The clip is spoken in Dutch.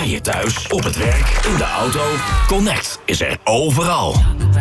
Bij je thuis, op het werk, in de auto. Connect is er overal.